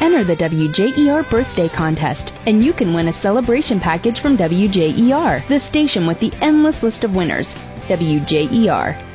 Enter the WJER birthday contest, and you can win a celebration package from WJER, the station with the endless list of winners. WJER.